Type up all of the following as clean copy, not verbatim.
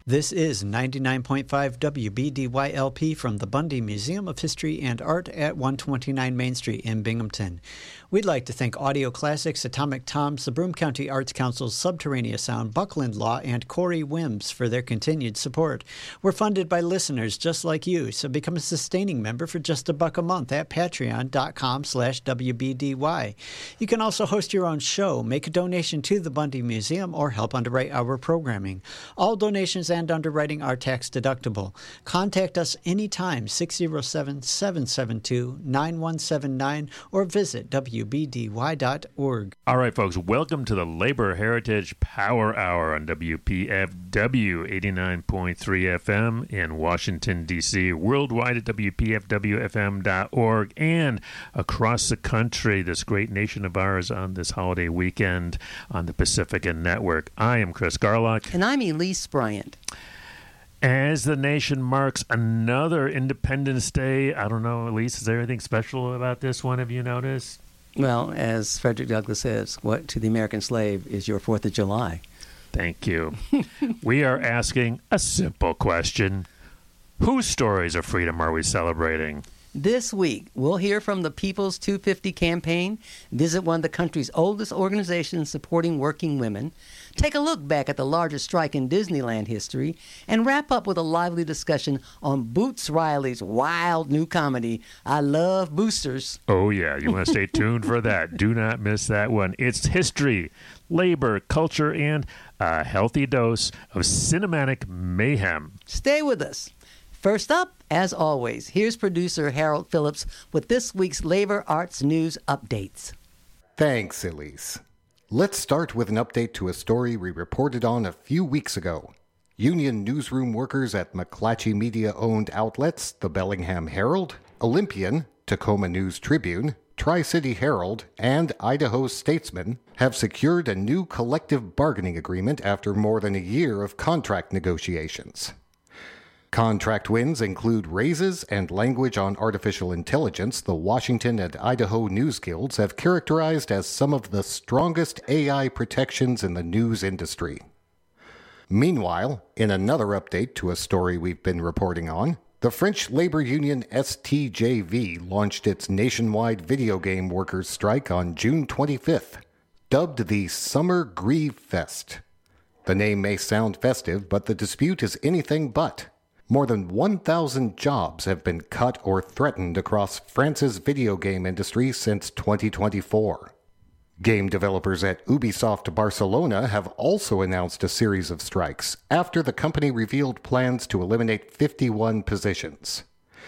This is 99.5 WBDYLP from the Bundy Museum of History and Art at 129 Main Street in Binghamton. We'd like to thank Audio Classics, Atomic Toms, the Broome County Arts Council's Subterraneous Sound, Buckland Law, and Corey Wims for their continued support. We're funded by listeners just like you, so become a sustaining member for just $1 a month at patreon.com/WBDY. You can also host your own show, make a donation to the Bundy Museum, or help underwrite our programming. All donations and underwriting are tax deductible. Contact us anytime, 607-772-9179, or visit WBDY.org. All right, folks, welcome to the Labor Heritage Power Hour on WPFW 89.3 FM in Washington, D.C., worldwide at WPFWFM.org, and across the country, this great nation of ours on this holiday weekend on the Pacifica Network. I am Chris Garlock. And I'm Elise Bryant. As the nation marks another Independence Day, I don't know, Elise, is there anything special about this one? Have you noticed? Well, as Frederick Douglass says, what to the American slave is your 4th of July? Thank you. We are asking a simple question. Whose stories of freedom are we celebrating? This week, we'll hear from the People's 250 campaign, visit one of the country's oldest organizations supporting working women, take a look back at the largest strike in Disneyland history, and wrap up with a lively discussion on Boots Riley's wild new comedy, I Love Boosters. Oh, yeah. You want to stay tuned for that. Do not miss that one. It's history, labor, culture, and a healthy dose of cinematic mayhem. Stay with us. First up, as always, here's producer Harold Phillips with this week's Labor Arts News updates. Thanks, Elise. Let's start with an update to a story we reported on a few weeks ago. Union newsroom workers at McClatchy Media-owned outlets, the Bellingham Herald, Olympian, Tacoma News Tribune, Tri-City Herald, and Idaho Statesman have secured a new collective bargaining agreement after more than a year of contract negotiations. Contract wins include raises and language on artificial intelligence the Washington and Idaho news guilds have characterized as some of the strongest AI protections in the news industry. Meanwhile, in another update to a story we've been reporting on, the French labor union STJV launched its nationwide video game workers' strike on June 25th, dubbed the Summer Grieve Fest. The name may sound festive, but the dispute is anything but. More than 1,000 jobs have been cut or threatened across France's video game industry since 2024. Game developers at Ubisoft Barcelona have also announced a series of strikes after the company revealed plans to eliminate 51 positions.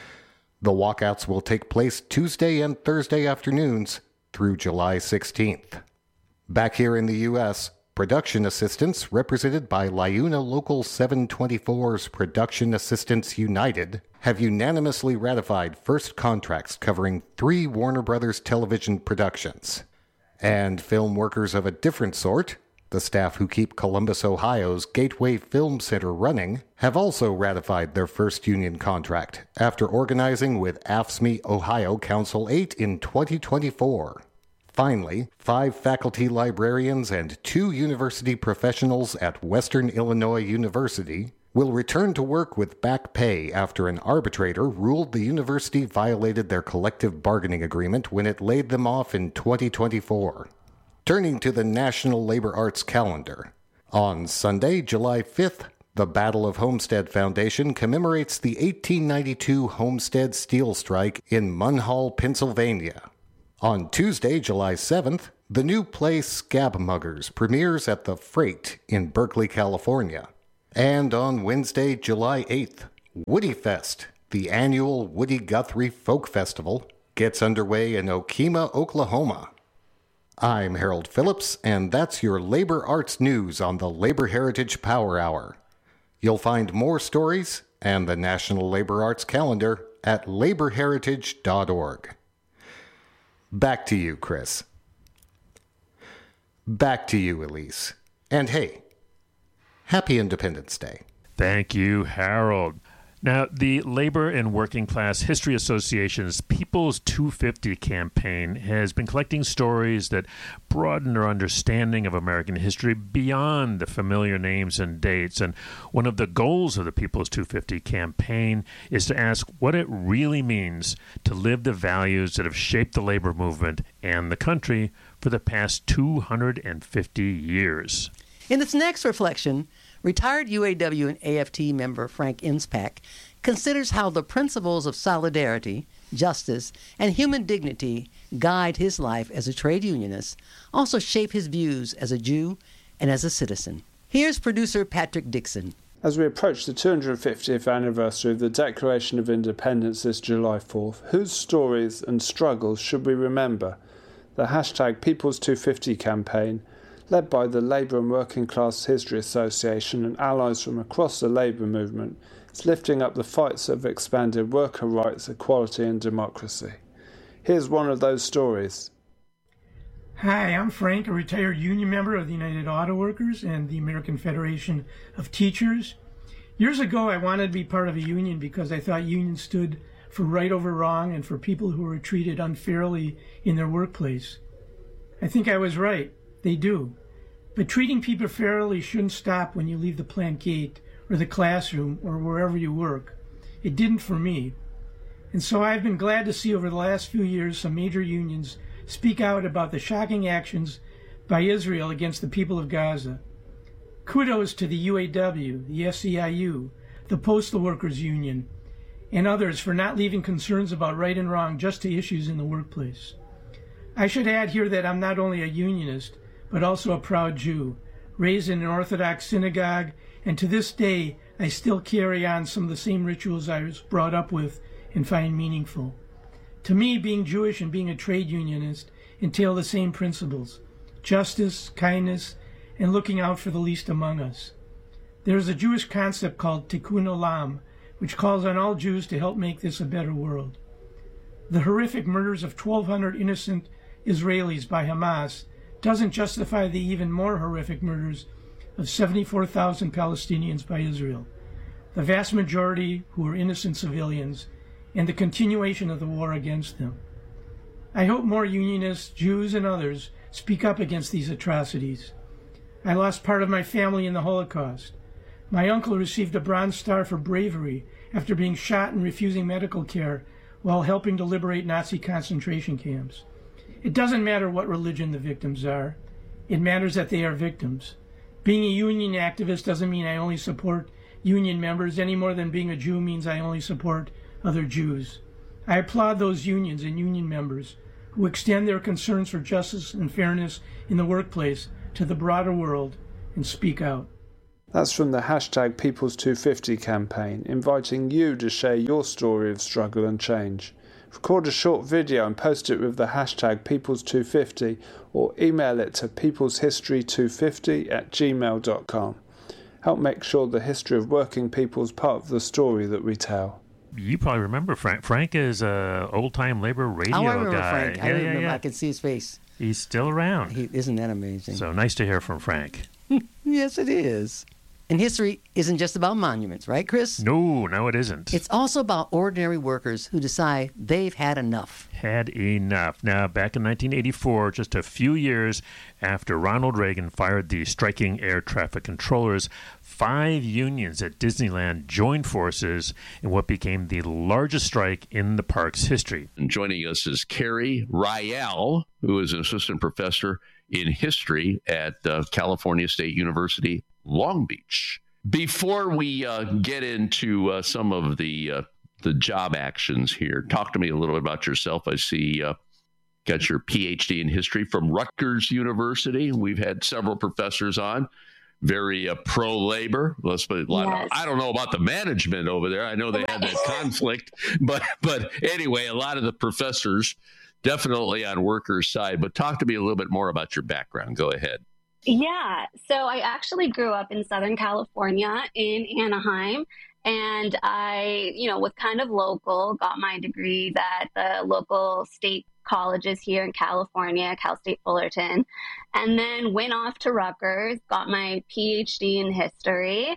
The walkouts will take place Tuesday and Thursday afternoons through July 16th. Back here in the U.S., production assistants, represented by LiUNA Local 724's Production Assistants United, have unanimously ratified first contracts covering 3 Warner Brothers television productions. And film workers of a different sort, the staff who keep Columbus, Ohio's Gateway Film Center running, have also ratified their first union contract after organizing with AFSCME Ohio Council 8 in 2024. Finally, 5 faculty librarians and 2 university professionals at Western Illinois University will return to work with back pay after an arbitrator ruled the university violated their collective bargaining agreement when it laid them off in 2024. Turning to the National Labor Arts calendar. On Sunday, July 5th, the Battle of Homestead Foundation commemorates the 1892 Homestead Steel Strike in Munhall, Pennsylvania. On Tuesday, July 7th, the new play Scabmuggers premieres at the Freight in Berkeley, California. And on Wednesday, July 8th, Woody Fest, the annual Woody Guthrie Folk Festival, gets underway in Okemah, Oklahoma. I'm Harold Phillips, and that's your labor arts news on the Labor Heritage Power Hour. You'll find more stories and the National Labor Arts Calendar at laborheritage.org. Back to you, Chris. Back to you, Elise. And hey, Happy Independence Day. Thank you, Harold. Now, the Labor and Working Class History Association's People's 250 campaign has been collecting stories that broaden our understanding of American history beyond the familiar names and dates. And one of the goals of the People's 250 campaign is to ask what it really means to live the values that have shaped the labor movement and the country for the past 250 years. In its next reflection, retired UAW and AFT member Frank Inspak considers how the principles of solidarity, justice, and human dignity guide his life as a trade unionist, also shape his views as a Jew and as a citizen. Here's producer Patrick Dixon. As we approach the 250th anniversary of the Declaration of Independence this July 4th, whose stories and struggles should we remember? The hashtag People's 250 campaign, led by the Labour and Working Class History Association and allies from across the labour movement, is lifting up the fights that have expanded worker rights, equality and democracy. Here's one of those stories. Hi, I'm Frank, a retired union member of the United Auto Workers and the American Federation of Teachers. Years ago, I wanted to be part of a union because I thought unions stood for right over wrong and for people who were treated unfairly in their workplace. I think I was right. They do. But treating people fairly shouldn't stop when you leave the plant gate or the classroom or wherever you work. It didn't for me. And so I've been glad to see over the last few years some major unions speak out about the shocking actions by Israel against the people of Gaza. Kudos to the UAW, the SEIU, the Postal Workers Union, and others for not leaving concerns about right and wrong just to issues in the workplace. I should add here that I'm not only a unionist, but also a proud Jew, raised in an Orthodox synagogue, and to this day I still carry on some of the same rituals I was brought up with and find meaningful. To me, being Jewish and being a trade unionist entail the same principles: justice, kindness, and looking out for the least among us. There is a Jewish concept called Tikkun Olam, which calls on all Jews to help make this a better world. The horrific murders of 1,200 innocent Israelis by Hamas doesn't justify the even more horrific murders of 74,000 Palestinians by Israel, the vast majority who are innocent civilians, and the continuation of the war against them. I hope more unionists, Jews, and others speak up against these atrocities. I lost part of my family in the Holocaust. My uncle received a Bronze Star for bravery after being shot and refusing medical care while helping to liberate Nazi concentration camps. It doesn't matter what religion the victims are. It matters that they are victims. Being a union activist doesn't mean I only support union members any more than being a Jew means I only support other Jews. I applaud those unions and union members who extend their concerns for justice and fairness in the workplace to the broader world and speak out. That's from the hashtag People's 250 campaign, inviting you to share your story of struggle and change. Record a short video and post it with the hashtag Peoples250 or email it to peopleshistory250@gmail.com. Help make sure the history of working people is part of the story that we tell. You probably remember Frank. Frank is an old-time labor radio I remember guy. Frank. I remember. I can see his face. He's still around. Isn't that amazing? So nice to hear from Frank. Yes, it is. And history isn't just about monuments, right, Chris? No, it isn't. It's also about ordinary workers who decide they've had enough. Had enough. Now, back in 1984, just a few years after Ronald Reagan fired the striking air traffic controllers, 5 unions at Disneyland joined forces in what became the largest strike in the park's history. And joining us is Carrie Riel, who is an assistant professor in history at California State University, Long Beach. Before we get into some of the job actions here, talk to me a little bit about yourself. I see got your PhD in history from Rutgers University. We've had several professors on, very pro-labor. Let's put it, yes. I don't know about the management over there. I know they had that conflict, but anyway, a lot of the professors definitely on workers' side. But talk to me a little bit more about your background. Go ahead. Yeah, so I actually grew up in Southern California in Anaheim, and I, was kind of local, got my degrees at the local state colleges here in California, Cal State Fullerton, and then went off to Rutgers, got my PhD in history.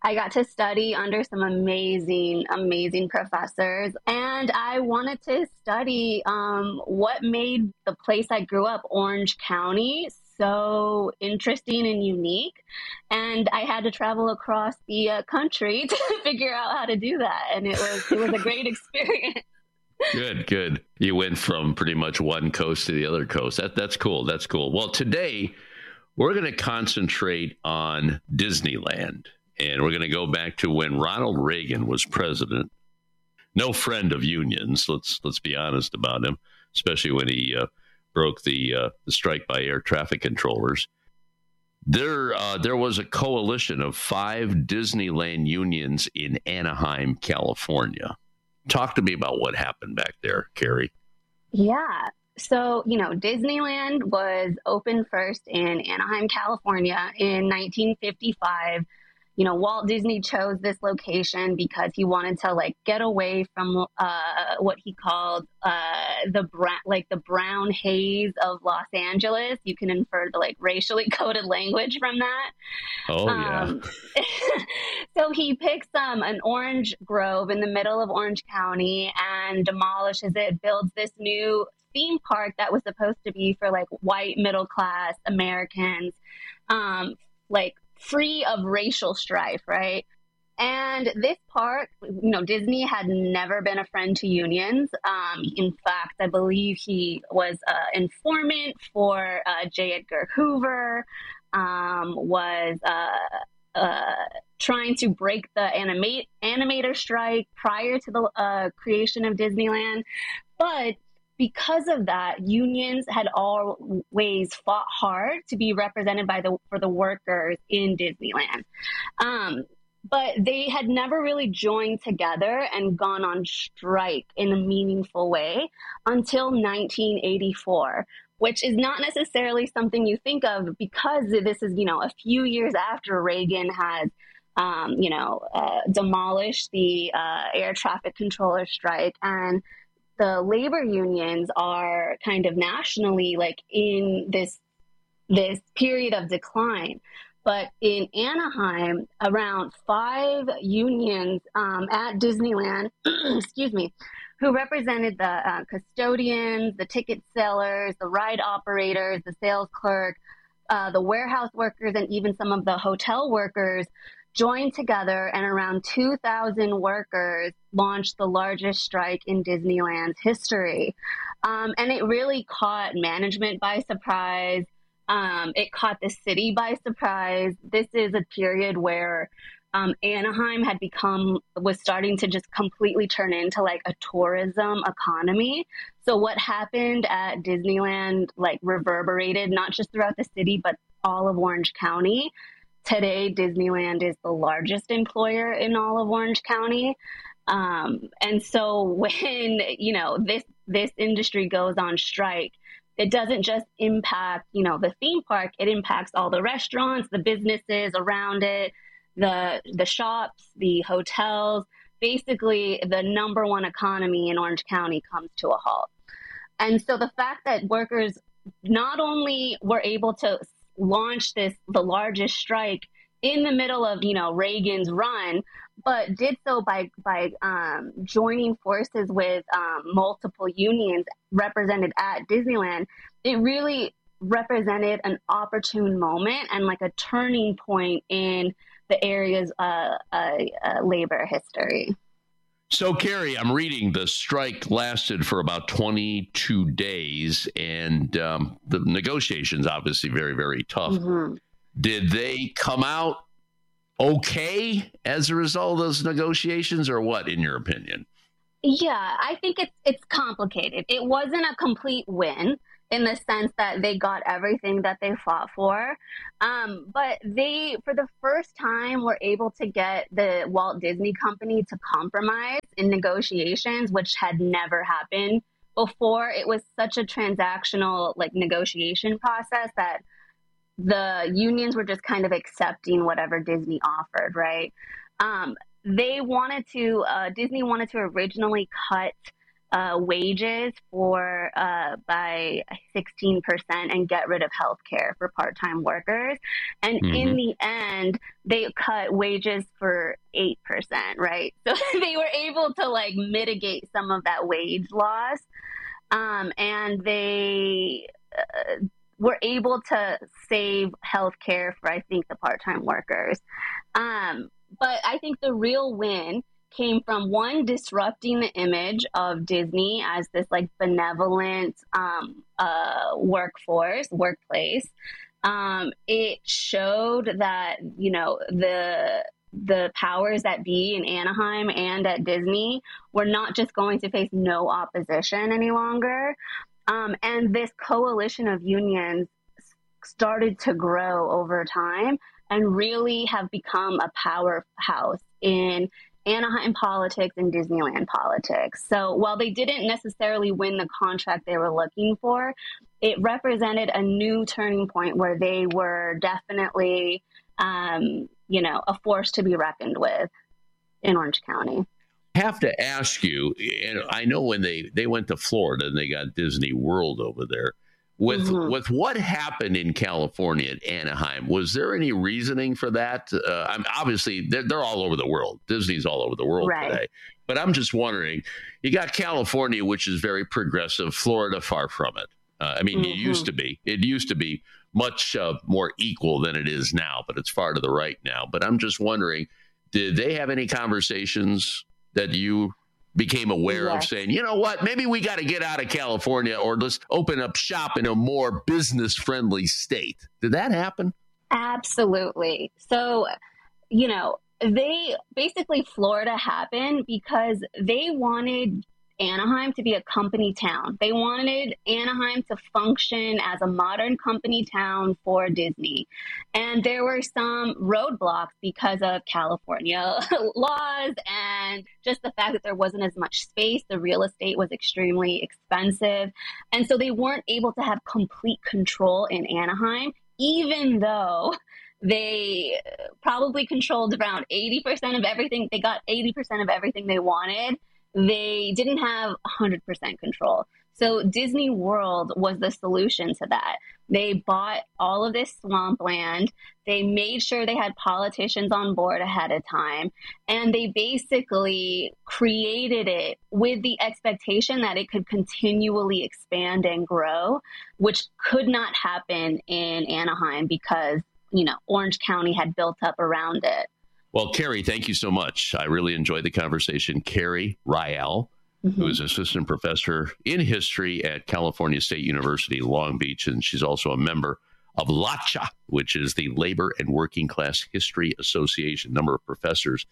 I got to study under some amazing, amazing professors. And I wanted to study what made the place I grew up, Orange County, so interesting and unique. And I had to travel across the country to figure out how to do that. And it was a great experience. Good. You went from pretty much one coast to the other coast. That's cool. That's cool. Well, today we're going to concentrate on Disneyland. And we're going to go back to when Ronald Reagan was president. No friend of unions. Let's be honest about him, especially when he broke the strike by air traffic controllers. There was a coalition of 5 Disneyland unions in Anaheim, California. Talk to me about what happened back there, Carrie. Yeah. So, Disneyland was opened first in Anaheim, California in 1955. Walt Disney chose this location because he wanted to get away from what he called the brown haze of Los Angeles. You can infer the racially coded language from that. Oh yeah. So he picks an orange grove in the middle of Orange County and demolishes it, builds this new theme park that was supposed to be for white middle class Americans, free of racial strife, right? And this park, Disney had never been a friend to unions. In fact, I believe he was an informant for J. Edgar Hoover, was trying to break the animator strike prior to the creation of Disneyland. But because of that, unions had always fought hard to be represented for the workers in Disneyland. But they had never really joined together and gone on strike in a meaningful way until 1984, which is not necessarily something you think of because this is, a few years after Reagan has demolished the air traffic controller strike, and the labor unions are kind of nationally in this period of decline. But in Anaheim, around 5 unions at Disneyland, excuse me, who represented the custodians, the ticket sellers, the ride operators, the sales clerk, the warehouse workers, and even some of the hotel workers, joined together, and around 2,000 workers launched the largest strike in Disneyland's history. And it really caught management by surprise. It caught the city by surprise. This is a period where Anaheim was starting to just completely turn into a tourism economy. So what happened at Disneyland reverberated not just throughout the city, but all of Orange County. Today, Disneyland is the largest employer in all of Orange County. And so when, this industry goes on strike, it doesn't just impact, the theme park, it impacts all the restaurants, the businesses around it, the shops, the hotels. Basically, the number one economy in Orange County comes to a halt. And so the fact that workers not only were able to launch the largest strike in the middle of, Reagan's run, but did so by joining forces with multiple unions represented at Disneyland. It really represented an opportune moment and a turning point in the area's labor history. So, Carrie, I'm reading the strike lasted for about 22 days, and the negotiations obviously very, very tough. Mm-hmm. Did they come out okay as a result of those negotiations, or what, in your opinion? Yeah, I think it's complicated. It wasn't a complete win in the sense that they got everything that they fought for. But they, for the first time, were able to get the Walt Disney Company to compromise in negotiations, which had never happened before. It was such a transactional negotiation process that the unions were just kind of accepting whatever Disney offered, right? Disney wanted to originally cut wages by 16% and get rid of health care for part-time workers. And in the end, they cut wages for 8%, right? So they were able to like mitigate some of that wage loss. And they were able to save health care for, I think, the part-time workers. But I think the real win came from, one, disrupting the image of Disney as this like benevolent workplace. It showed that, you know, the powers that be in Anaheim and at Disney were not just going to face no opposition any longer. And this coalition of unions started to grow over time and really have become a powerhouse in Anaheim politics and Disneyland politics. So while they didn't necessarily win the contract they were looking for, it represented a new turning point where they were definitely, you know, a force to be reckoned with in Orange County. I have to ask you, and I know when they went to Florida and they got Disney World over there, with what happened in California at Anaheim, was there any reasoning for that? Obviously, they're all over the world. Disney's all over the world today. But I'm just wondering, you got California, which is very progressive, Florida far from it. I mean, it used to be. It used to be much more equal than it is now, but it's far to the right now. But I'm just wondering, did they have any conversations that you became aware of saying, you know what, maybe we got to get out of California or let's open up shop in a more business-friendly state? Did that happen? Absolutely. So, you know, Florida happened because they wanted Anaheim to be a company town. They wanted Anaheim to function as a modern company town for Disney. And there were some roadblocks because of California laws and just the fact that there wasn't as much space. The real estate was extremely expensive. And so they weren't able to have complete control in Anaheim, even though they probably controlled around 80% of everything. They got 80% of everything they wanted. They didn't have 100% control. So Disney World was the solution to that. They bought all of this swampland. They made sure they had politicians on board ahead of time. And they basically created it with the expectation that it could continually expand and grow, which could not happen in Anaheim because, you know, Orange County had built up around it. Well, Carrie, thank you so much. I really enjoyed the conversation. Carrie Rial, who is assistant professor in history at California State University, Long Beach, and she's also a member of LACHA, which is the Labor and Working Class History Association. Number of professors,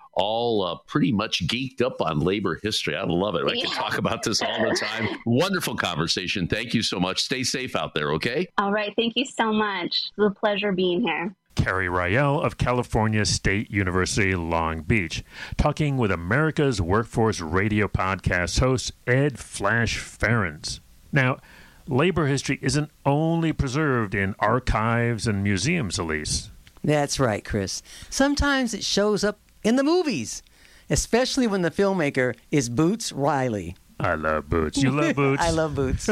all pretty much geeked up on labor history. I love it. I can talk about this all the time. Wonderful conversation. Thank you so much. Stay safe out there, okay? All right. Thank you so much. It's a pleasure being here. Carrie Rial of California State University, Long Beach, talking with America's Workforce Radio podcast host, Ed Flash Ferenc. Now, labor history isn't only preserved in archives and museums, Elise. That's right, Chris. Sometimes it shows up in the movies, especially when the filmmaker is Boots Riley. I love Boots. You love Boots? I love Boots.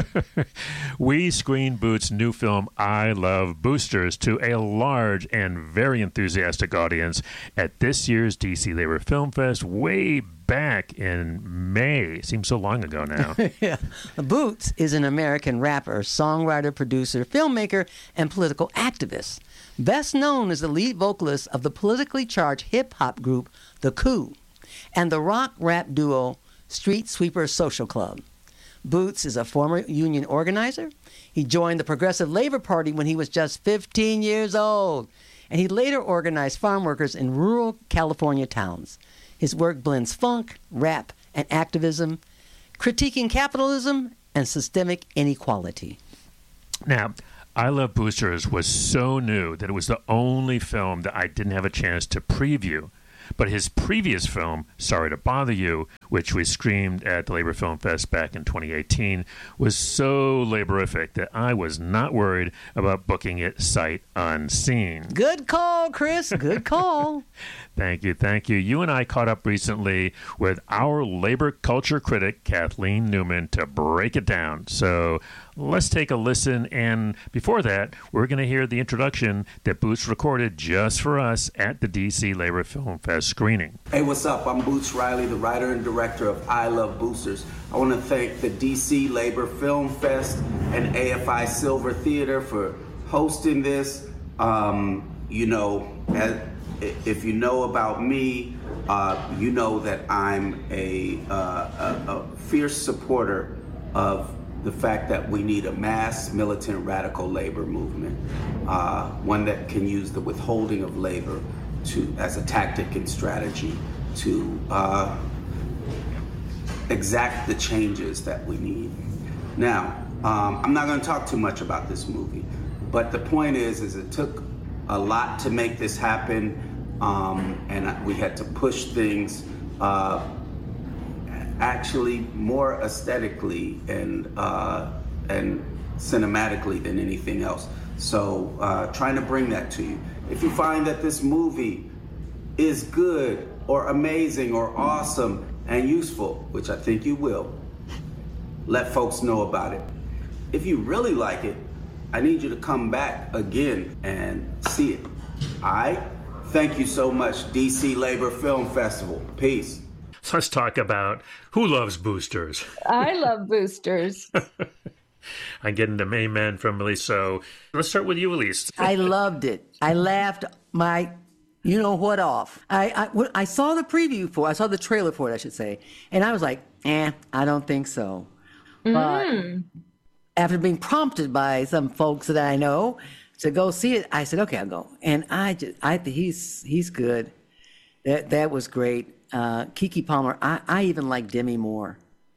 We screened Boots' new film, I Love Boosters, to a large and very enthusiastic audience at this year's DC Labor Film Fest way back in May. Seems so long ago now. Yeah. Boots is an American rapper, songwriter, producer, filmmaker, and political activist. Best known as the lead vocalist of the politically charged hip-hop group The Coup and the rock-rap duo Street Sweeper Social Club. Boots is a former union organizer. He joined the Progressive Labor Party when he was just 15 years old, and he later organized farm workers in rural California towns. His work blends funk, rap, and activism, critiquing capitalism and systemic inequality. Now, I Love Boosters was so new that it was the only film that I didn't have a chance to preview. But his previous film, Sorry to Bother You, which we screened at the Labor Film Fest back in 2018, was so laborific that I was not worried about booking it sight unseen. Good call, Chris. Good call. Thank you, thank you. You and I caught up recently with our labor culture critic, Kathleen Newman, to break it down. So let's take a listen. And before that, we're going to hear the introduction that Boots recorded just for us at the DC Labor Film Fest screening. Hey, what's up? I'm Boots Riley, the writer and director of I Love Boosters. I want to thank the DC Labor Film Fest and AFI Silver Theater for hosting this. If you know about me, you know that I'm a fierce supporter of the fact that we need a mass militant radical labor movement, one that can use the withholding of labor as a tactic and strategy to exact the changes that we need. Now, I'm not going to talk too much about this movie, but the point is it took a lot to make this happen, and we had to push things actually more aesthetically and cinematically than anything else. So trying to bring that to you. If you find that this movie is good or amazing or awesome and useful, which I think you will, let folks know about it. If you really like it, I need you to come back again and see it. All right? Thank you so much, DC Labor Film Festival. Peace. So let's talk about who loves Boosters. I love Boosters. I'm getting the amen from Elise. So let's start with you, Elise. I loved it. I laughed my you-know-what off. I saw the preview for it. I saw the trailer for it, I should say. And I was like, I don't think so. But after being prompted by some folks that I know to go see it, I said, okay, I'll go. And I think he's good. That was great. Keke Palmer. I even like Demi Moore.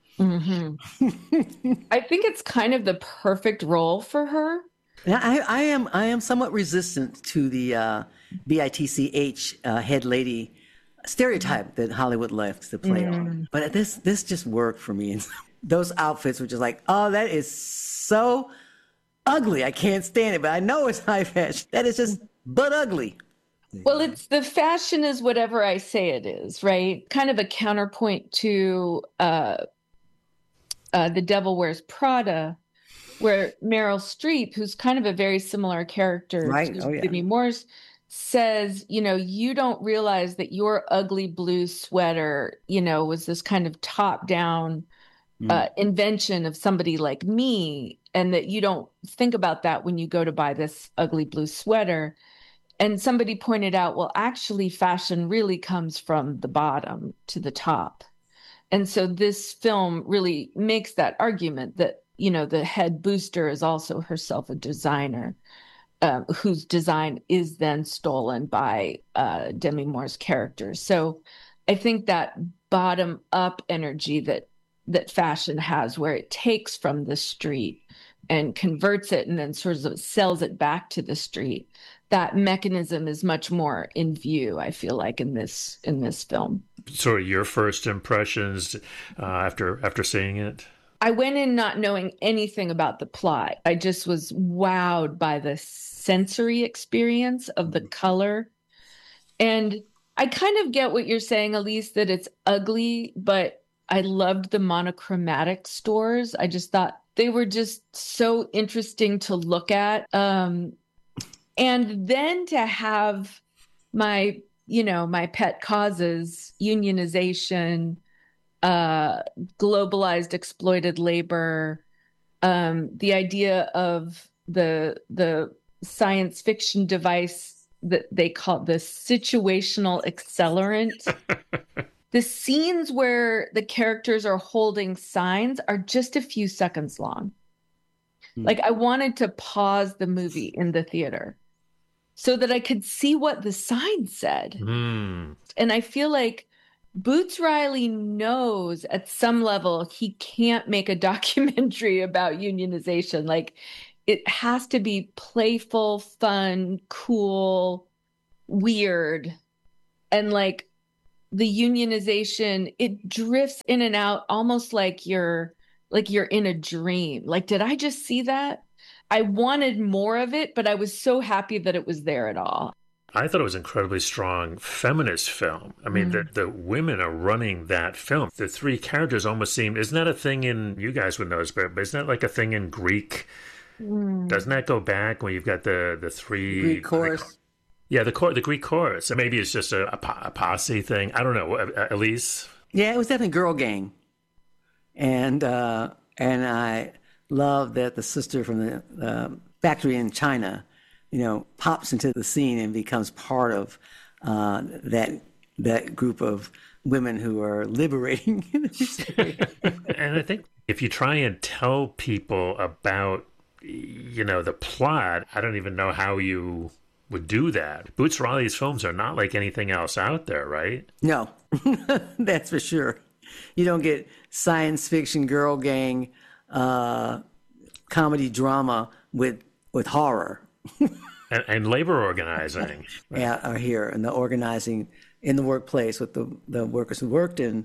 Mm-hmm. I think it's kind of the perfect role for her. I am somewhat resistant to the BITCH head lady stereotype that Hollywood likes to play on. But this just worked for me. Those outfits were just like, oh, that is so ugly. I can't stand it, but I know it's high fashion. That is just but ugly. Well, it's the fashion is whatever I say it is, right? Kind of a counterpoint to The Devil Wears Prada, where Meryl Streep, who's kind of a very similar character to Demi Moore's, says, you don't realize that your ugly blue sweater, was this kind of top-down invention of somebody like me, and that you don't think about that when you go to buy this ugly blue sweater. And somebody pointed out, well, actually, fashion really comes from the bottom to the top. And so this film really makes that argument that, the head booster is also herself a designer, whose design is then stolen by Demi Moore's character. So I think that bottom up energy that fashion has, where it takes from the street and converts it and then sort of sells it back to the street, that mechanism is much more in view, I feel like, in this film. So your first impressions after seeing it? I went in not knowing anything about the plot. I just was wowed by the sensory experience of the color. And I kind of get what you're saying, Elise, that it's ugly, but I loved the monochromatic stores. I just thought they were just so interesting to look at. And then to have my pet causes, unionization, globalized exploited labor, the idea of the science fiction device that they call the situational accelerant. The scenes where the characters are holding signs are just a few seconds long. Like, I wanted to pause the movie in the theater so that I could see what the sign said. And I feel like Boots Riley knows at some level he can't make a documentary about unionization. Like, it has to be playful, fun, cool, weird. And like, the unionization, it drifts in and out almost like you're in a dream. Like, did I just see that? I wanted more of it, but I was so happy that it was there at all. I thought it was an incredibly strong feminist film. I mean, the women are running that film. The three characters almost seem, isn't that a thing in, you guys would know this, but isn't that like a thing in Greek? Doesn't that go back when you've got the three... Greek chorus? Yeah, the Greek chorus. So maybe it's just a posse thing. I don't know. Elise? Yeah, it was definitely girl gang. And I love that the sister from the factory in China, pops into the scene and becomes part of that group of women who are liberating. And I think if you try and tell people about, the plot, I don't even know how you would do that. Boots Riley's films are not like anything else out there, right? No, that's for sure. You don't get science fiction girl gang comedy drama with horror. and labor organizing. Yeah, are here, and the organizing in the workplace with the workers who worked in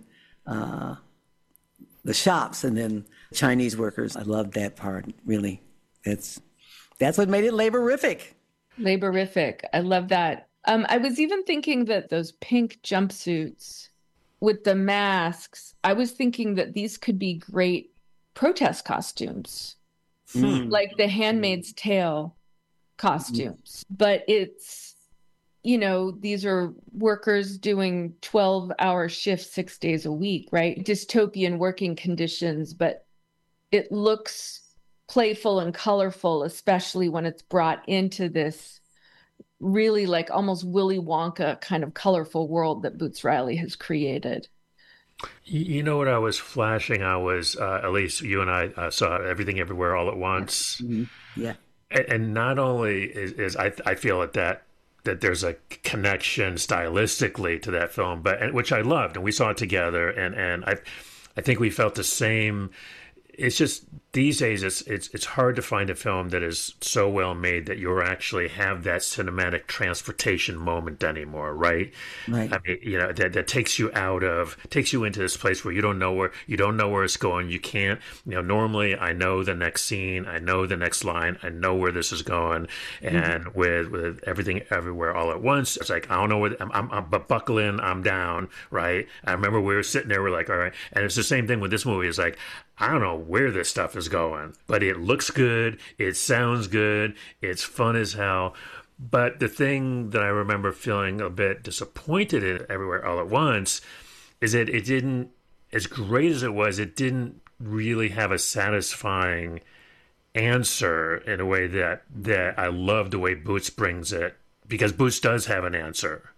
the shops, and then Chinese workers. I loved that part, really. That's what made it laborific. Laborific. I love that. I was even thinking that those pink jumpsuits with the masks, I was thinking that these could be great protest costumes, like the Handmaid's Tale costumes. But it's, these are workers doing 12-hour shifts 6 days a week, right? Dystopian working conditions, but it looks playful and colorful, especially when it's brought into this really like almost Willy Wonka kind of colorful world that Boots Riley has created. You know what I was flashing? I was, at least you and I saw Everything Everywhere All at Once. Yeah. And not only is I feel that there's a connection stylistically to that film, but which I loved, and we saw it together, and I think we felt the same. It's just these days it's hard to find a film that is so well made that you actually have that cinematic transportation moment anymore, right? Right. I mean, that takes you into this place where you don't know where it's going. You can't, normally I know the next scene, I know the next line, I know where this is going. And with Everything Everywhere All at Once, it's like, I don't know where I'm but buckle in, I'm down, right? I remember we were sitting there, we're like, all right. And it's the same thing with this movie. It's like, I don't know where this stuff is going, but it looks good. It sounds good. It's fun as hell. But the thing that I remember feeling a bit disappointed in Everywhere All at Once is that it didn't, as great as it was, it didn't really have a satisfying answer in a way that I love the way Boots brings it, because Boots does have an answer.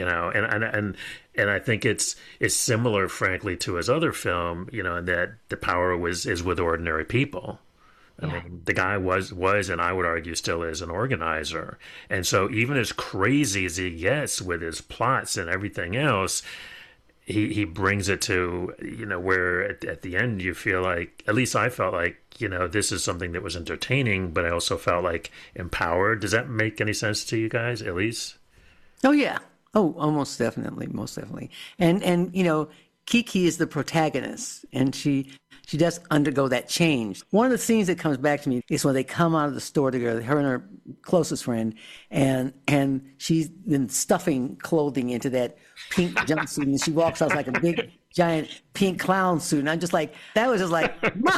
And I think it's similar, frankly, to his other film, in that the power is with ordinary people. I mean, the guy was, and I would argue still is, an organizer. And so even as crazy as he gets with his plots and everything else, he brings it to, where at the end you feel like, at least I felt like, this is something that was entertaining, but I also felt like empowered. Does that make any sense to you guys, Elise? Oh, yeah. Oh, most definitely. And Kiki is the protagonist, and she does undergo that change. One of the scenes that comes back to me is when they come out of the store together, her and her closest friend, and she's been stuffing clothing into that pink jumpsuit, and she walks out like a big, giant pink clown suit. And I'm just like, that was just like,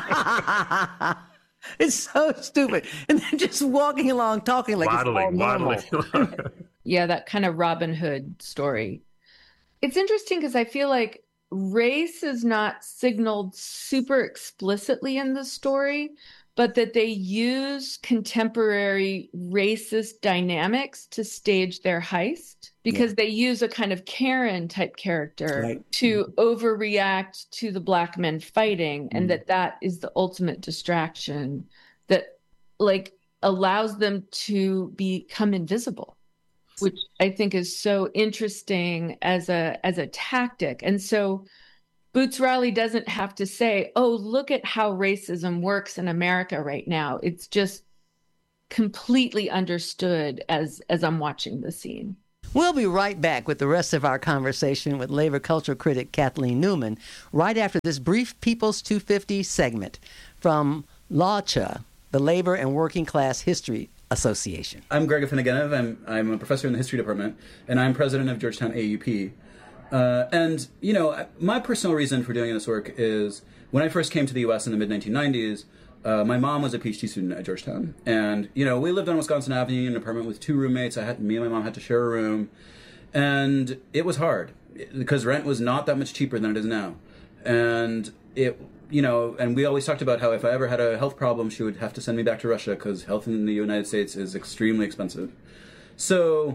it's so stupid. And then just walking along, talking like it's all normal. Yeah, that kind of Robin Hood story. It's interesting because I feel like race is not signaled super explicitly in the story, but that they use contemporary racist dynamics to stage their heist, because they use a kind of Karen type character to overreact to the black men fighting, and that is the ultimate distraction that allows them to become invisible, which I think is so interesting as a tactic. And so Boots Riley doesn't have to say, oh, look at how racism works in America right now. It's just completely understood as I'm watching the scene. We'll be right back with the rest of our conversation with labor culture critic Kathleen Newman right after this brief People's 250 segment from LAWCHA, the Labor and Working Class History Association. I'm Greg Afinogenov. I'm a professor in the history department, and I'm president of Georgetown AUP. And, you know, my personal reason for doing this work is when I first came to the U.S. in the mid-1990s, my mom was a PhD student at Georgetown. And, you know, we lived on Wisconsin Avenue in an apartment with two roommates. Me and my mom had to share a room. And it was hard because rent was not that much cheaper than it is now. And and we always talked about how if I ever had a health problem, she would have to send me back to Russia because health in the United States is extremely expensive. So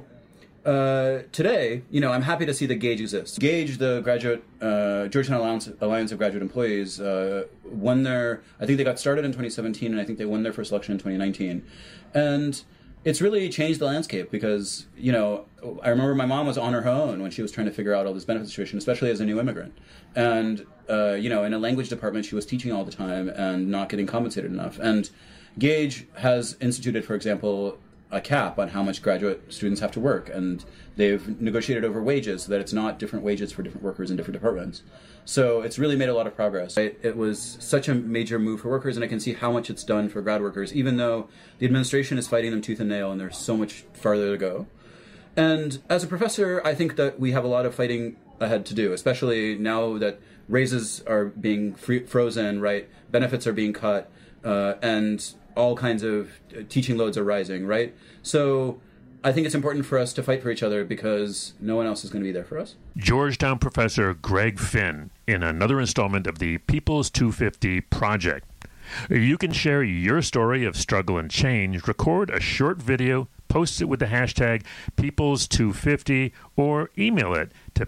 today, I'm happy to see that GAGE exists. GAGE, the Georgetown Alliance of Graduate Employees, won I think they got started in 2017, and I think they won their first election in 2019. And it's really changed the landscape because, I remember my mom was on her own when she was trying to figure out all this benefit situation, especially as a new immigrant. And, in a language department, she was teaching all the time and not getting compensated enough. And GAGE has instituted, for example, a cap on how much graduate students have to work, and they've negotiated over wages so that it's not different wages for different workers in different departments. So it's really made a lot of progress. It was such a major move for workers, and I can see how much it's done for grad workers, even though the administration is fighting them tooth and nail, and there's so much farther to go. And as a professor, I think that we have a lot of fighting ahead to do, especially now that raises are being frozen, right? Benefits are being cut, and all kinds of teaching loads are rising, right? So I think it's important for us to fight for each other because no one else is going to be there for us. Georgetown professor Greg Finn in another installment of the People's 250 Project. You can share your story of struggle and change, record a short video, post it with the hashtag Peoples250, or email it to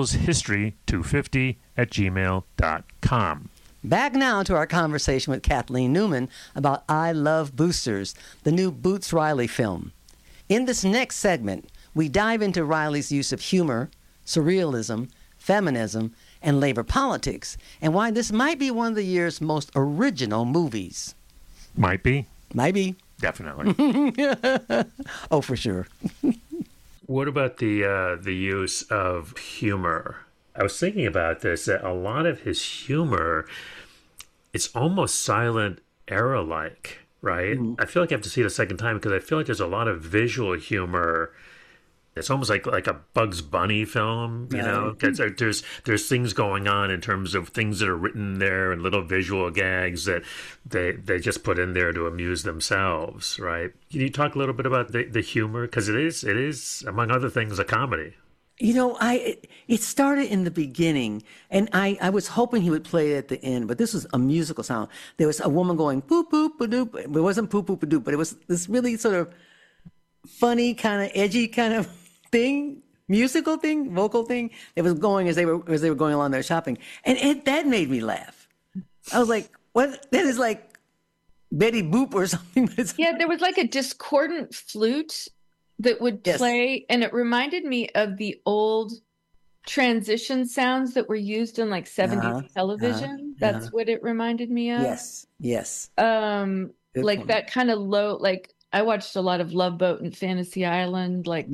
peopleshistory250@gmail.com. Back now to our conversation with Kathleen Newman about I Love Boosters, the new Boots Riley film. In this next segment, we dive into Riley's use of humor, surrealism, feminism, and labor politics, and why this might be one of the year's most original movies. Might be. Might be. Definitely. Oh, for sure. What about the use of humor? I was thinking about this, that a lot of his humor, it's almost silent era-like, right? Mm-hmm. I feel like I have to see it a second time because I feel like there's a lot of visual humor. It's almost like a Bugs Bunny film, you know? There's things going on in terms of things that are written there and little visual gags that they just put in there to amuse themselves, right? Can you talk a little bit about the humor? Because it is, among other things, a comedy. It started in the beginning, and I was hoping he would play it at the end, but this was a musical sound. There was a woman going poop poop a doop. It wasn't poop poop a doop, but it was this really sort of funny, kind of edgy kind of thing, musical thing, vocal thing that was going as they were going along their shopping, and that made me laugh. I was like, "What? That is like Betty Boop or something." Yeah, there was like a discordant flute that would play, and it reminded me of the old transition sounds that were used in like 70s television. That's what it reminded me of. Yes. Like that kind of low, like I watched a lot of Love Boat and Fantasy Island, like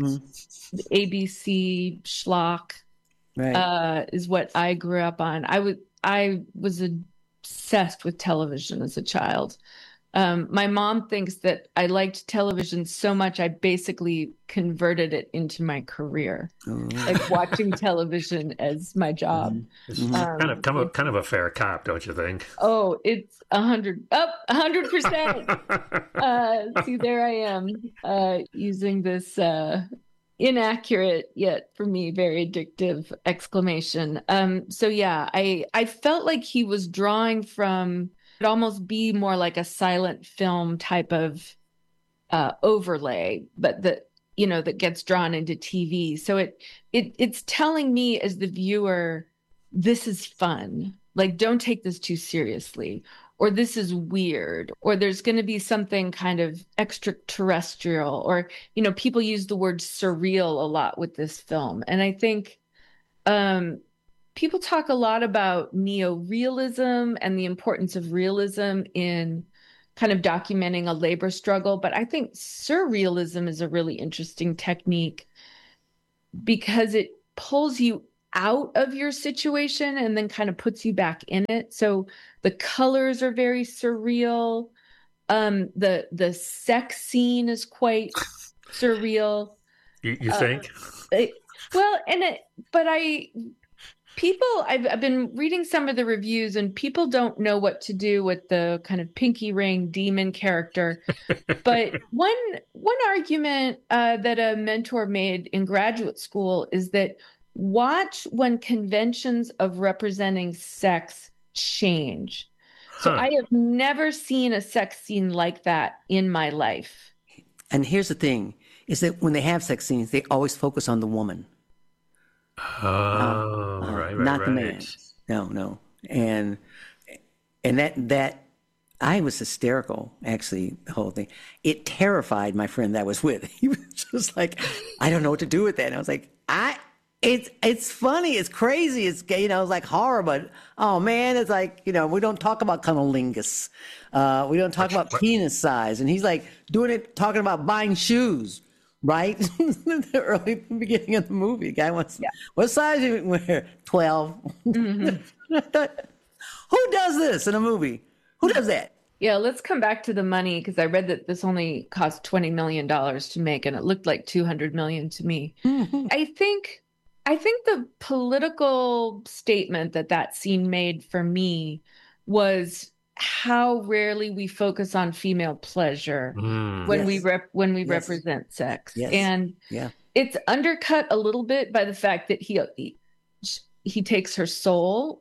ABC schlock, is what I grew up on. I was obsessed with television as a child. My mom thinks that I liked television so much I basically converted it into my career, like watching television as my job. It's kind of a fair cop, don't you think? Oh, it's 100%. See, there I am using this inaccurate yet for me very addictive exclamation. So yeah, I felt like he was drawing from. It'd almost be more like a silent film type of overlay, but that gets drawn into TV. So it's telling me as the viewer, this is fun. Like, don't take this too seriously, or this is weird, or there's going to be something kind of extraterrestrial, or people use the word surreal a lot with this film, and I think. People talk a lot about neo-realism and the importance of realism in kind of documenting a labor struggle, but I think surrealism is a really interesting technique because it pulls you out of your situation and then kind of puts you back in it. So the colors are very surreal. The sex scene is quite surreal. You think? I've been reading some of the reviews, and people don't know what to do with the kind of pinky ring demon character. But one argument that a mentor made in graduate school is that watch when conventions of representing sex change. So I have never seen a sex scene like that in my life. And here's the thing, is that when they have sex scenes, they always focus on the woman. Not the man. No. And that I was hysterical, actually, the whole thing. It terrified my friend that I was with. He was just like, I don't know what to do with that. And I was like, it's funny, it's crazy, it's it's like horror, but oh man, it's like, we don't talk about cunnilingus. We don't talk about penis size. And he's like talking about buying shoes. Right? The beginning of the movie, the guy wants, what size do you wear? 12. Mm-hmm. Who does this in a movie? Who does that? Yeah, let's come back to the money, because I read that this only cost $20 million to make, and it looked like $200 million to me. Mm-hmm. I think the political statement that scene made for me was how rarely we focus on female pleasure when we represent sex. Yes. And it's undercut a little bit by the fact that he takes her soul.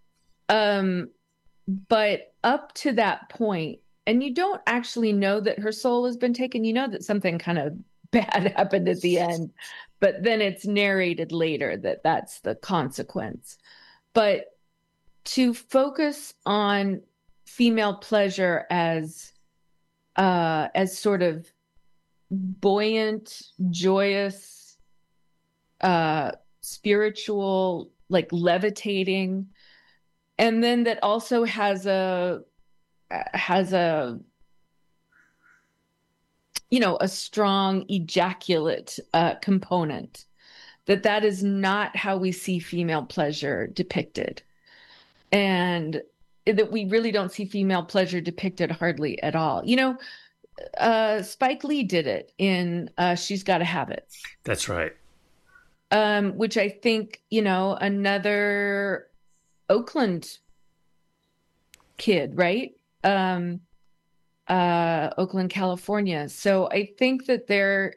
But up to that point, and you don't actually know that her soul has been taken, you know that something kind of bad happened at the end, but then it's narrated later that that's the consequence. But to focus on female pleasure as sort of buoyant, joyous, spiritual, like levitating, and then that also has a strong ejaculate component. That is not how we see female pleasure depicted, and that we really don't see female pleasure depicted hardly at all. Spike Lee did it in She's Gotta Have It. That's right. Which I think, another Oakland kid, right? Oakland, California. So I think that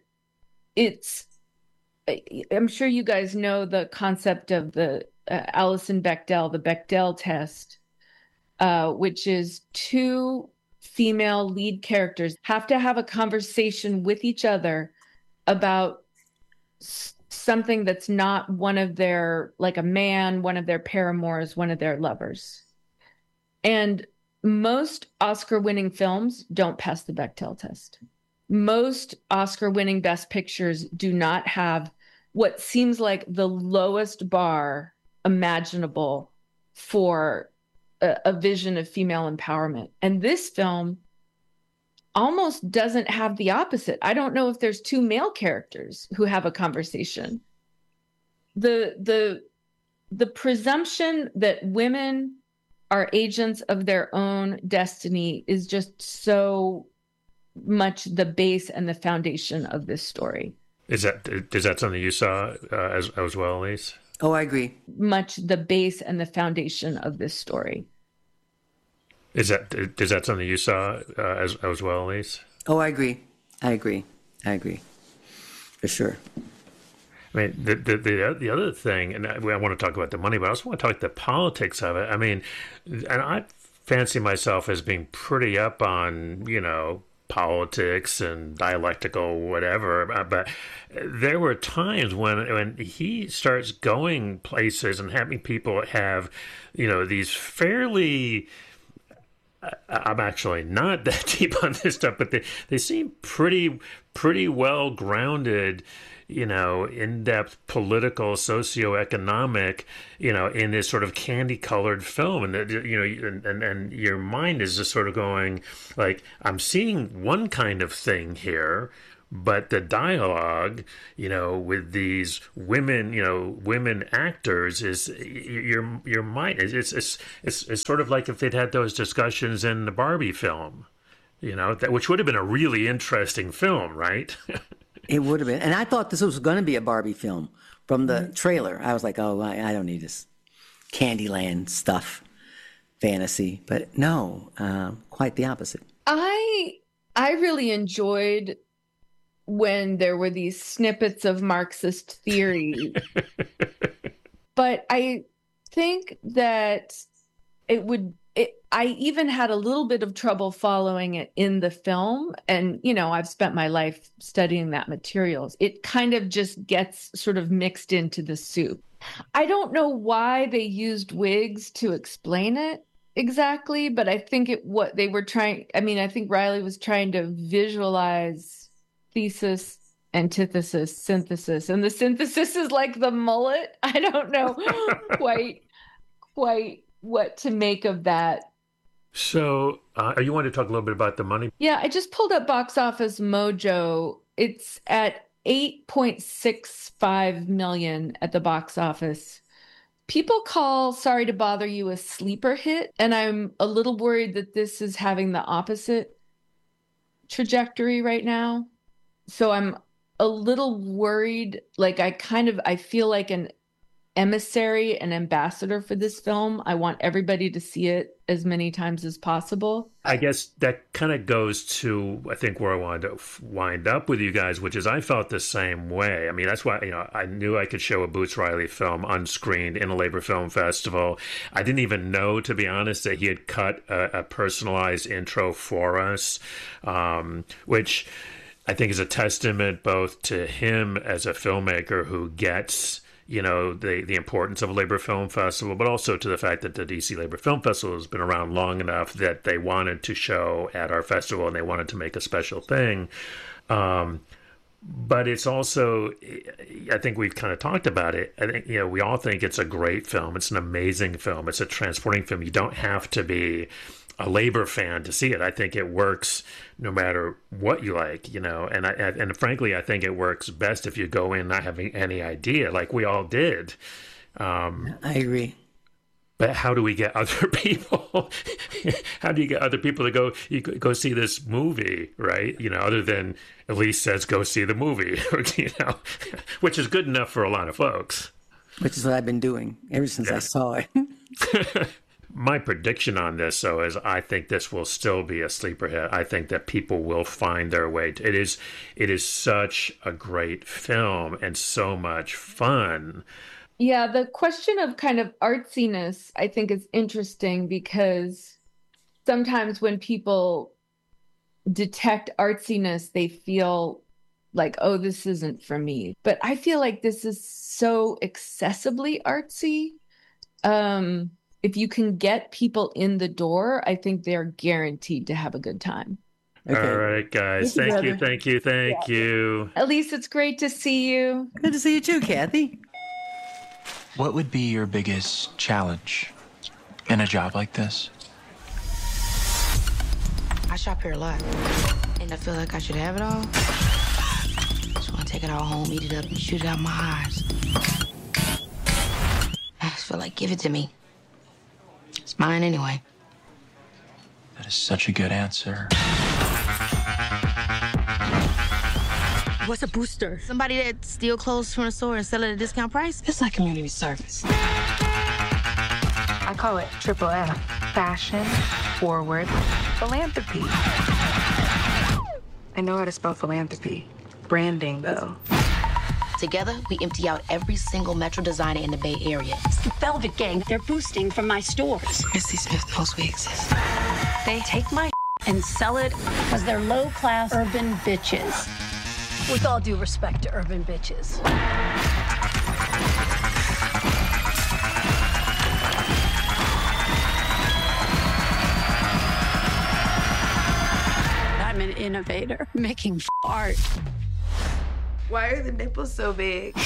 I'm sure you guys know the concept of the Alison Bechdel, the Bechdel test, which is two female lead characters have to have a conversation with each other about something that's not one of their, like a man, one of their paramours, one of their lovers. And most Oscar-winning films don't pass the Bechdel test. Most Oscar-winning Best Pictures do not have what seems like the lowest bar imaginable for a vision of female empowerment. And this film almost doesn't have the opposite. I don't know if there's two male characters who have a conversation. The presumption that women are agents of their own destiny is just so much the base and the foundation of this story. Is that something you saw as well, Elise? Oh, I agree. Much the base and the foundation of this story. Is that something you saw as well, Elise? Oh, I agree. For sure. I mean, the other thing, and I want to talk about the money, but I also want to talk the politics of it. I mean, and I fancy myself as being pretty up on, politics and dialectical whatever, but there were times when he starts going places and having people have, these fairly... I'm actually not that deep on this stuff, but they seem pretty well grounded, in-depth political, socioeconomic, in this sort of candy-colored film, and and your mind is just sort of going like, I'm seeing one kind of thing here, But the dialogue, with these women actors is your mind. It's sort of like if they'd had those discussions in the Barbie film, which would have been a really interesting film, right? It would have been. And I thought this was going to be a Barbie film from the trailer. I was like, oh, I don't need this Candyland stuff, fantasy. But no, quite the opposite. I really enjoyed when there were these snippets of Marxist theory. But I think that I even had a little bit of trouble following it in the film. And, I've spent my life studying that materials. It kind of just gets sort of mixed into the soup. I don't know why they used wigs to explain it exactly, but I think I think Riley was trying to visualize thesis, antithesis, synthesis. And the synthesis is like the mullet. I don't know quite what to make of that. So you want to talk a little bit about the money? Yeah, I just pulled up Box Office Mojo. It's at $8.65 million at the box office. People call Sorry to Bother You a sleeper hit, and I'm a little worried that this is having the opposite trajectory right now. So I'm a little worried. Like I feel like an emissary, an ambassador for this film. I want everybody to see it as many times as possible. I guess that kind of goes to, I think, where I wanted to wind up with you guys, which is I felt the same way. I mean, that's why, I knew I could show a Boots Riley film unscreened in a Labor Film Festival. I didn't even know, to be honest, that he had cut a personalized intro for us, which I think is a testament both to him as a filmmaker who gets, the importance of a Labor Film Festival, but also to the fact that the DC Labor Film Festival has been around long enough that they wanted to show at our festival and they wanted to make a special thing. But it's also, I think we've kind of talked about it. I think, we all think it's a great film. It's an amazing film. It's a transporting film. You don't have to be a Labor fan to see it. I think it works no matter what you like, and frankly, I think it works best if you go in not having any idea, like we all did. I agree. But how do we get other people? How do you get other people to go see this movie, right? Other than Elise says, go see the movie, which is good enough for a lot of folks. Which is what I've been doing ever since I saw it. My prediction on this, though, is I think this will still be a sleeper hit. I think that people will find their way. It is such a great film and so much fun. Yeah, the question of kind of artsiness, I think, is interesting because sometimes when people detect artsiness, they feel like, oh, this isn't for me. But I feel like this is so accessibly artsy. If you can get people in the door, I think they're guaranteed to have a good time. Okay. All right, guys. Thank you. Elise, it's great to see you. Good to see you too, Kathy. What would be your biggest challenge in a job like this? I shop here a lot, and I feel like I should have it all. Just want to take it all home, eat it up, and shoot it out my eyes. I just feel like, give it to me. It's mine anyway. That is such a good answer. What's a booster? Somebody that steals clothes from the store and sell it at a discount price? It's like community service. I call it Triple F. Fashion, forward, philanthropy. I know how to spell philanthropy. Branding, though. Together, we empty out every single Metro designer in the Bay Area. It's the Velvet Gang. They're boosting from my stores. Missy Smith knows we exist. They take my and sell it because they're low-class urban bitches. With all due respect to urban bitches. I'm an innovator making art. Why are the nipples so big?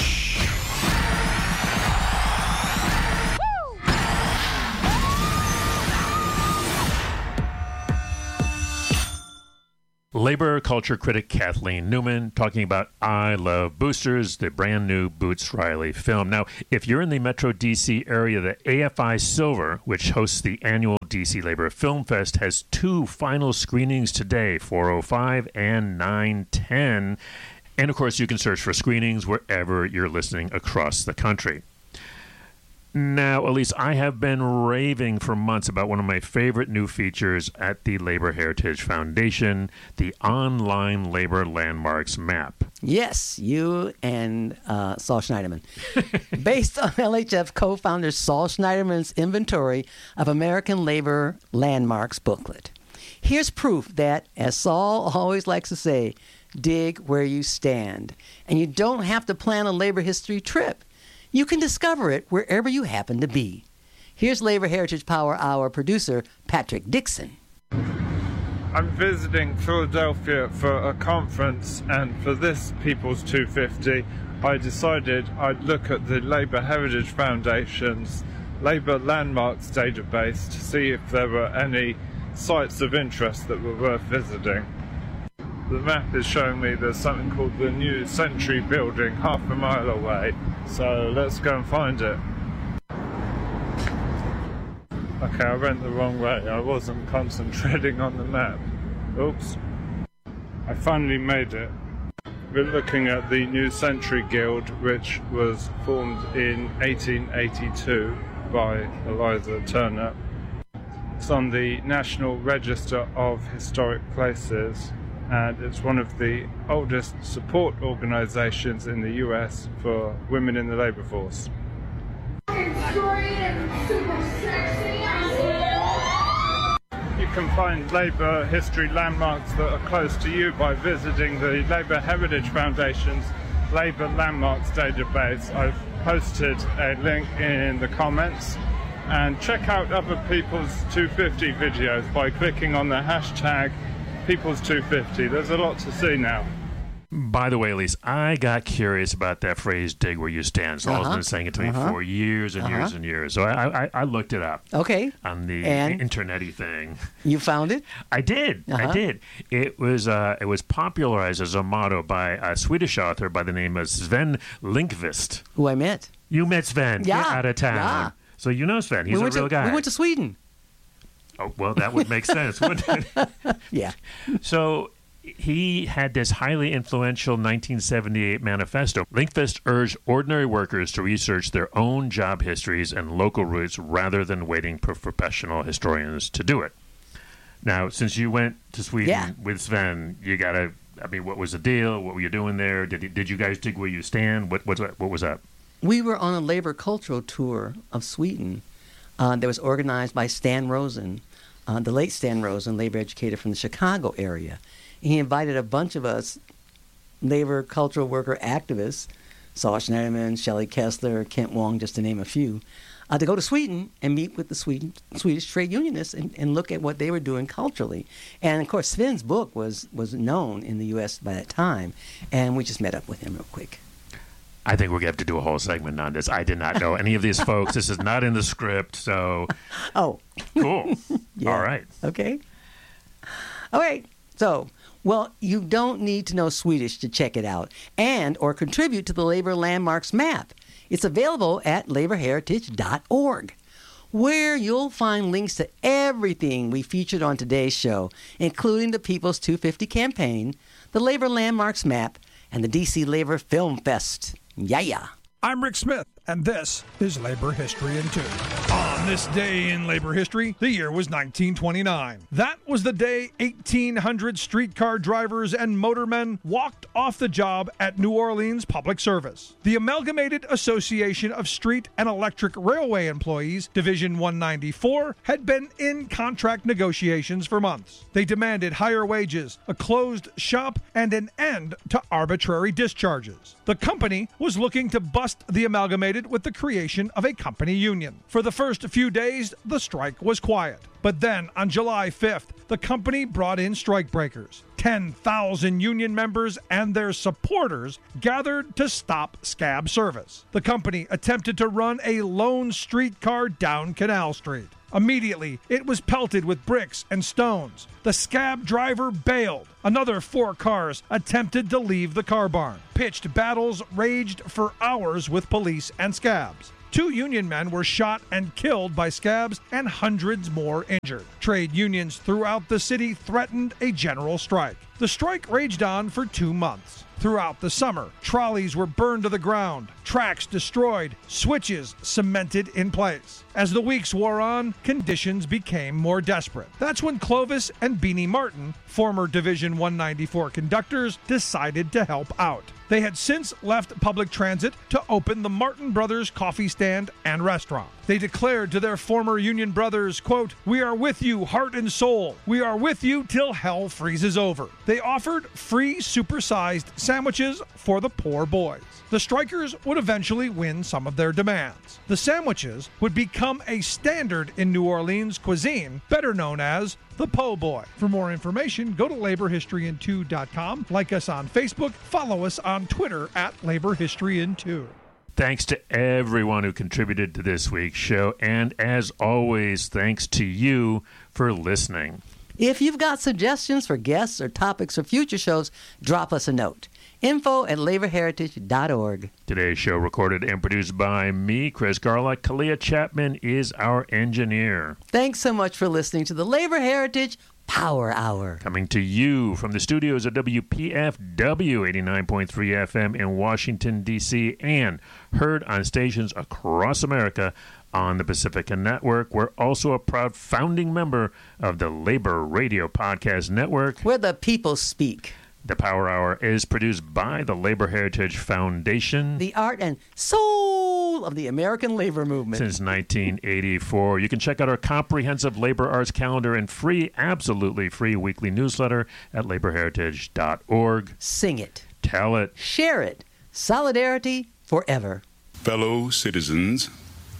Labor culture critic Kathleen Newman talking about I Love Boosters, the brand new Boots Riley film. Now, if you're in the Metro D.C. area, the AFI Silver, which hosts the annual D.C. Labor Film Fest, has 2 final screenings today, 4:05 and 9:10. And, of course, you can search for screenings wherever you're listening across the country. Now, Elise, I have been raving for months about one of my favorite new features at the Labor Heritage Foundation, the online labor landmarks map. Yes, you and Saul Schneiderman. Based on LHF co-founder Saul Schneiderman's inventory of American labor landmarks booklet. Here's proof that, as Saul always likes to say, dig where you stand. And you don't have to plan a labor history trip. You can discover it wherever you happen to be. Here's Labor Heritage Power Hour producer Patrick Dixon. I'm visiting Philadelphia for a conference, and for this People's 250, I decided I'd look at the Labor Heritage Foundation's Labor Landmarks database to see if there were any sites of interest that were worth visiting. The map is showing me there's something called the New Century Building half a mile away, so let's go and find it. Okay, I went the wrong way. I wasn't concentrating on the map. Oops. I finally made it. We're looking at the New Century Guild, which was formed in 1882 by Eliza Turner. It's on the National Register of Historic Places, and it's one of the oldest support organizations in the US for women in the labor force. You can find labor history landmarks that are close to you by visiting the Labor Heritage Foundation's Labor Landmarks database. I've posted a link in the comments, and check out other People's 250 videos by clicking on the hashtag People's 250. There's a lot to see now. By the way, Elise, I got curious about that phrase, dig where you stand. Saul's been saying it to me for years and years and years. So I looked it up. Okay. On the internet-y thing. You found it? I did. I did. It was popularized as a motto by a Swedish author by the name of Sven Lindqvist. Who I met. You met Sven. Yeah. Get out of town. Yeah. So you know Sven. He's a real guy. We went to Sweden. Oh, well, that would make sense, wouldn't it? Yeah. So he had this highly influential 1978 manifesto. Lindqvist urged ordinary workers to research their own job histories and local roots rather than waiting for professional historians to do it. Now, since you went to Sweden with Sven, you got to, I mean, what was the deal? What were you doing there? Did you guys dig where you stand? What was that? We were on a labor cultural tour of Sweden that was organized by Stan Rosen, the late Stan Rosen, labor educator from the Chicago area. He invited a bunch of us labor cultural worker activists, Saul Schneiderman, Shelley Kessler, Kent Wong, just to name a few, to go to Sweden and meet with the Swedish trade unionists and look at what they were doing culturally. And, of course, Sven's book was known in the U.S. by that time, and we just met up with him real quick. I think we're going to have to do a whole segment on this. I did not know any of these folks. This is not in the script, so... Oh. Cool. Yeah. All right. Okay. All right. So, well, you don't need to know Swedish to check it out and or contribute to the Labor Landmarks map. It's available at laborheritage.org, where you'll find links to everything we featured on today's show, including the People's 250 campaign, the Labor Landmarks map, and the D.C. Labor Film Fest. Yeah. I'm Rick Smith, and this is Labor History in 2. On this day in labor history, the year was 1929. That was the day 1,800 streetcar drivers and motormen walked off the job at New Orleans Public Service. The Amalgamated Association of Street and Electric Railway Employees, Division 194, had been in contract negotiations for months. They demanded higher wages, a closed shop, and an end to arbitrary discharges. The company was looking to bust the Amalgamated with the creation of a company union. For the first few days, the strike was quiet. But then, on July 5th, the company brought in strikebreakers. 10,000 union members and their supporters gathered to stop scab service. The company attempted to run a lone streetcar down Canal Street. Immediately, it was pelted with bricks and stones. The scab driver bailed. Another 4 cars attempted to leave the car barn. Pitched battles raged for hours with police and scabs. 2 union men were shot and killed by scabs and hundreds more injured. Trade unions throughout the city threatened a general strike. The strike raged on for 2 months. Throughout the summer, trolleys were burned to the ground, tracks destroyed, switches cemented in place. As the weeks wore on, conditions became more desperate. That's when Clovis and Beanie Martin, former Division 194 conductors, decided to help out. They had since left public transit to open the Martin Brothers coffee stand and restaurant. They declared to their former union brothers, quote, "We are with you, heart and soul. We are with you till hell freezes over." They offered free supersized sandwiches for the poor boys. The strikers would eventually win some of their demands. The sandwiches would become a standard in New Orleans cuisine, better known as the Po' Boy. For more information, go to laborhistoryin2.com, like us on Facebook, follow us on Twitter at laborhistoryin2. Thanks to everyone who contributed to this week's show, and as always, thanks to you for listening. If you've got suggestions for guests or topics for future shows, drop us a note. info@laborheritage.org. Today's show recorded and produced by me, Chris Garlock. Kalia Chapman is our engineer. Thanks so much for listening to the Labor Heritage Power Hour. Coming to you from the studios of WPFW 89.3 FM in Washington, D.C., and heard on stations across America on the Pacifica Network. We're also a proud founding member of the Labor Radio Podcast Network, where the people speak. The Power Hour is produced by the Labor Heritage Foundation, the art and soul of the American labor movement, since 1984. You can check out our comprehensive labor arts calendar and free, absolutely free weekly newsletter at laborheritage.org. Sing it. Tell it. Share it. Solidarity forever. Fellow citizens,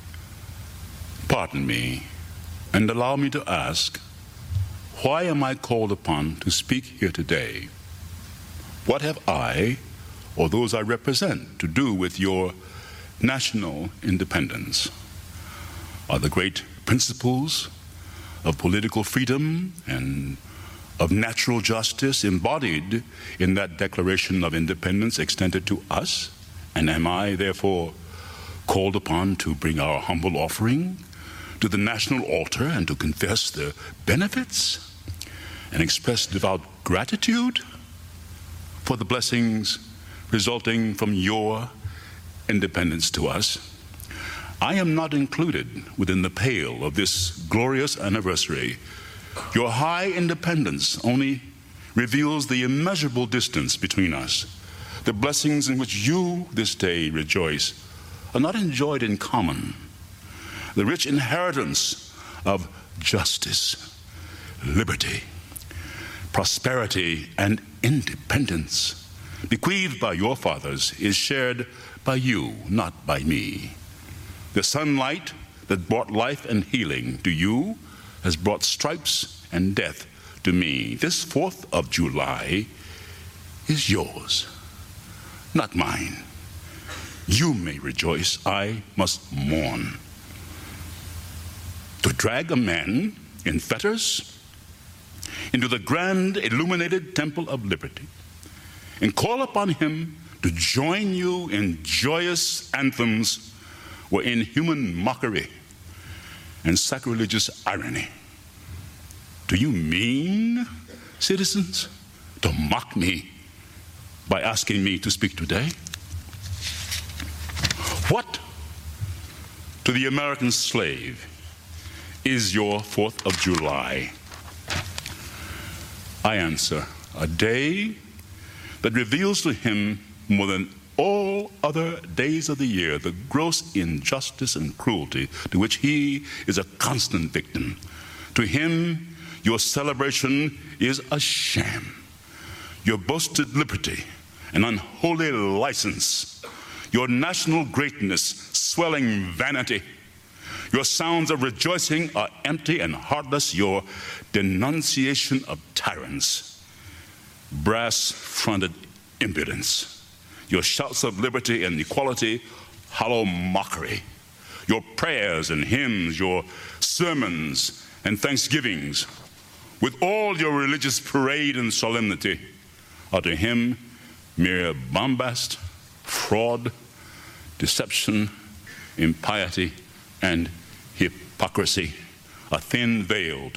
pardon me, and allow me to ask, why am I called upon to speak here today? What have I, or those I represent, to do with your national independence? Are the great principles of political freedom and of natural justice embodied in that Declaration of Independence extended to us? And am I, therefore, called upon to bring our humble offering to the national altar and to confess the benefits and express devout gratitude for the blessings resulting from your independence to us? I am not included within the pale of this glorious anniversary. Your high independence only reveals the immeasurable distance between us. The blessings in which you this day rejoice are not enjoyed in common. The rich inheritance of justice, liberty, prosperity, and independence bequeathed by your fathers is shared by you, not by me. The sunlight that brought life and healing to you has brought stripes and death to me. This 4th of July is yours, not mine. You may rejoice, I must mourn. To drag a man in fetters into the grand illuminated temple of liberty and call upon him to join you in joyous anthems were inhuman mockery and sacrilegious irony. Do you mean, citizens, to mock me by asking me to speak today? What to the American slave is your 4th of July? I answer, a day that reveals to him more than all other days of the year the gross injustice and cruelty to which he is a constant victim. To him, your celebration is a sham. Your boasted liberty, an unholy license. Your national greatness, swelling vanity. Your sounds of rejoicing are empty and heartless. Your denunciation of tyrants brass-fronted impudence. Your shouts of liberty and equality, hollow mockery. Your prayers and hymns, your sermons and thanksgivings, with all your religious parade and solemnity, are to him mere bombast, fraud, deception, impiety, and hypocrisy, a thin veil to